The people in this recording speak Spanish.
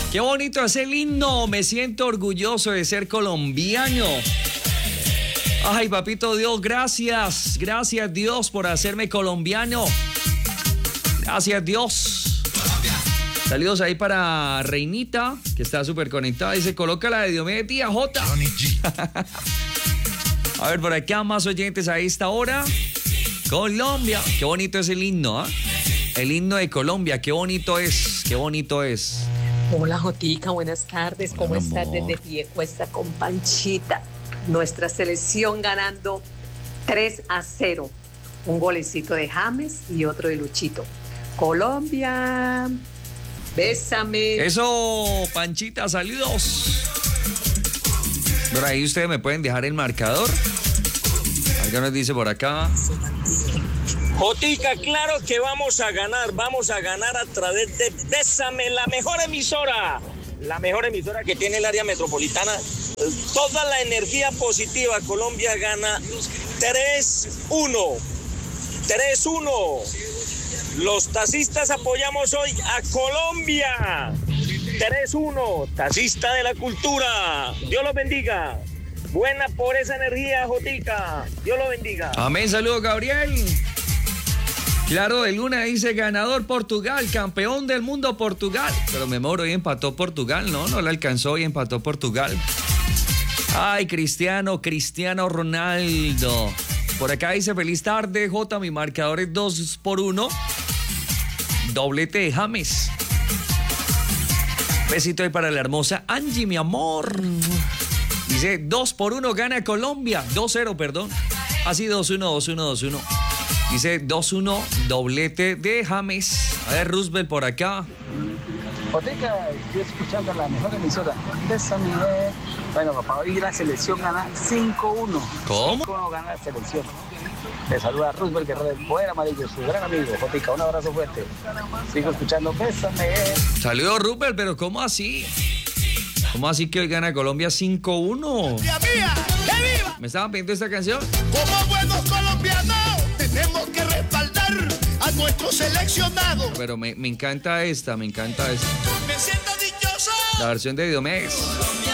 Qué bonito es el himno. Me siento orgulloso de ser colombiano. Ay, papito Dios, gracias. Gracias, Dios, por hacerme colombiano. Gracias, Dios. Saludos ahí para Reinita, que está súper conectada. Dice, coloca la de Diomedes Díaz, J. A ver, por acá más oyentes a esta hora. Colombia. Qué bonito es el himno, ¿eh? El himno de Colombia. Qué bonito es. Qué bonito es. Hola, Jotica. Buenas tardes. ¿Cómo Hola, estás? amor. Desde Piedecuesta con Panchita. Nuestra selección ganando 3-0. Un golecito de James y otro de Luchito. Colombia. Bésame. Eso, Panchita, saludos. Por ahí ustedes me pueden dejar el marcador. Algo nos dice por acá. Jotica, claro que vamos a ganar a través de Bésame, la mejor emisora que tiene el área metropolitana. Toda la energía positiva. Colombia gana 3-1. 3-1. Los taxistas apoyamos hoy a Colombia. 3-1. Taxista de la cultura. Dios los bendiga. Buena por esa energía, Jotica. Dios lo bendiga. Amén, saludos, Gabriel. Claro, de Luna dice ganador Portugal, campeón del mundo Portugal. Pero me moro y empató Portugal, ¿no? No le alcanzó y empató Portugal. Ay, Cristiano Ronaldo. Por acá dice feliz tarde, J. Mi marcador es 2-1. Doblete de James. Besito ahí para la hermosa Angie, mi amor. Dice 2-1 gana Colombia. 2-0, perdón. Así 2-1, 2-1, 2-1. Dice 2-1, doblete de James. A ver, Roosevelt por acá. Jotica, estoy escuchando la mejor emisora. Bésame. Bueno, papá, hoy la selección gana 5-1. ¿Cómo? 5-1 gana la selección. Le saluda Roosevelt Guerrero del Poder Amarillo, su gran amigo. Jotica, un abrazo fuerte. Sigo escuchando Bésame. Saludos, Roosevelt, pero ¿cómo así? ¿Cómo así que hoy gana Colombia 5-1? ¡Tía mía! ¡Que viva! ¿Me estaban pidiendo esta canción? Como buenos colombianos tenemos que respaldar a nuestro seleccionado. Pero me encanta esta, me encanta esta. Me siento dichoso. La versión de Diomedes.